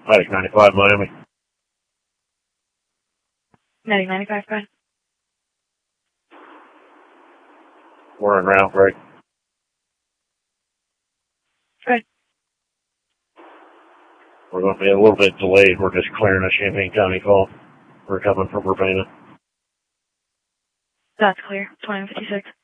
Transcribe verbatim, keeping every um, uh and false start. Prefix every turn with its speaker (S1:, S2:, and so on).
S1: Medic ninety-five, Miami.
S2: Medic ninety-five, go ahead.
S1: We're in round break.
S2: Go ahead.
S1: We're going to be a little bit delayed. We're just clearing a Champaign County call. We're coming from Urbana.
S2: That's clear. twenty fifty-six.